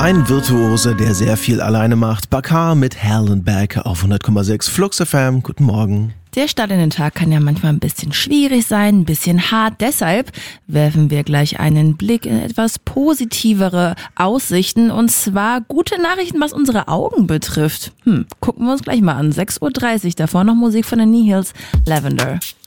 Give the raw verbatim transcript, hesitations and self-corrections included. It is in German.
Ein Virtuose, der sehr viel alleine macht. Bakar mit Hell and Back auf hundert Komma sechs Flux F M. Guten Morgen. Der Start in den Tag kann ja manchmal ein bisschen schwierig sein, ein bisschen hart. Deshalb werfen wir gleich einen Blick in etwas positivere Aussichten. Und zwar gute Nachrichten, was unsere Augen betrifft. Hm, gucken wir uns gleich mal an. sechs Uhr dreißig, davor noch Musik von den Nihils, Lavender.